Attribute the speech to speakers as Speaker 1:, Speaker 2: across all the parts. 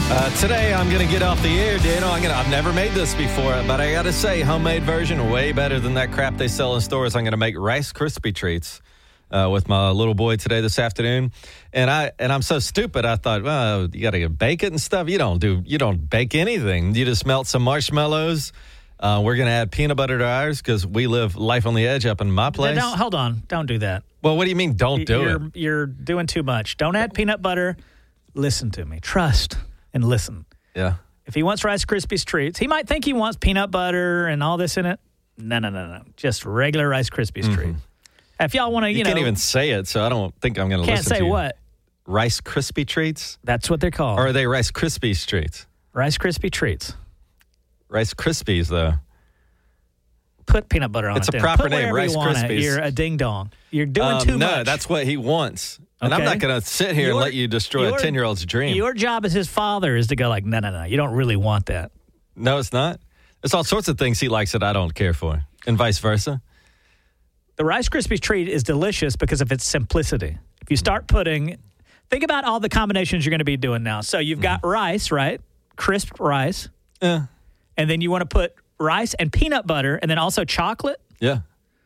Speaker 1: Today, I'm going to get off the air, Daniel. I've never made this before, but I got to say, homemade version, way better than that crap they sell in stores. I'm going to make Rice Krispie treats with my little boy today, this afternoon. And I'm so stupid, I thought, well, you got to bake it and stuff. You don't bake anything. You just melt some marshmallows. We're going to add peanut butter to ours because we live life on the edge up in my place.
Speaker 2: Hold on. Don't do that.
Speaker 1: Well, what do you mean don't do it?
Speaker 2: You're doing too much. Don't add peanut butter. Listen to me. Trust and listen.
Speaker 1: Yeah.
Speaker 2: If he wants Rice Krispies treats, he might think he wants peanut butter and all this in it. No. Just regular Rice Krispies treat. If y'all want to,
Speaker 1: you can't even say it, so I don't think I'm going to listen to you.
Speaker 2: Can't say what?
Speaker 1: Rice Krispie treats?
Speaker 2: That's what they're called.
Speaker 1: Or are they Rice Krispies treats?
Speaker 2: Rice Krispie treats.
Speaker 1: Rice Krispies, though.
Speaker 2: Put peanut butter on
Speaker 1: it's
Speaker 2: it.
Speaker 1: It's a proper
Speaker 2: Put
Speaker 1: name, Rice Krispies.
Speaker 2: You're a ding-dong. You're doing too much.
Speaker 1: No, that's what he wants. And I'm not going to sit here and let you destroy a 10-year-old's dream.
Speaker 2: Your job as his father is to go like, no. You don't really want that.
Speaker 1: No, it's not. There's all sorts of things he likes that I don't care for, and vice versa.
Speaker 2: The Rice Krispies treat is delicious because of its simplicity. If you start think about all the combinations you're going to be doing now. So you've got rice, right? Crisp rice.
Speaker 1: Yeah.
Speaker 2: And then you want to put rice and peanut butter and then also chocolate?
Speaker 1: Yeah.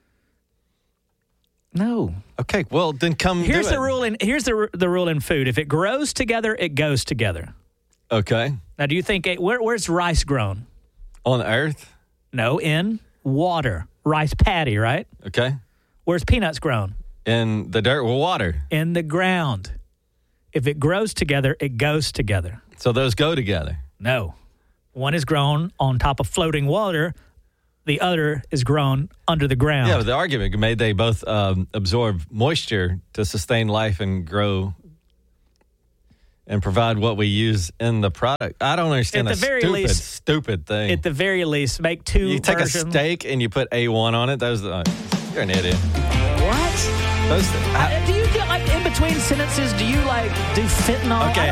Speaker 2: No.
Speaker 1: Okay, well, then
Speaker 2: Here's the rule in food. If it grows together, it goes together.
Speaker 1: Okay.
Speaker 2: Now, do you think where's rice grown?
Speaker 1: On Earth?
Speaker 2: No, in water. Rice paddy, right?
Speaker 1: Okay.
Speaker 2: Where's peanuts grown?
Speaker 1: In the dirt with water.
Speaker 2: In the ground. If it grows together, it goes together.
Speaker 1: So those go together?
Speaker 2: No. One is grown on top of floating water. The other is grown under the ground.
Speaker 1: Yeah, but the argument made they both absorb moisture to sustain life and grow and provide what we use in the product. I don't understand that stupid thing.
Speaker 2: At the very least, make two
Speaker 1: You take
Speaker 2: versions.
Speaker 1: a steak and you put A1 on it. You're an idiot.
Speaker 2: What?
Speaker 1: Do you
Speaker 2: get, like, in between sentences, do you, like, do fentanyl?
Speaker 1: Okay.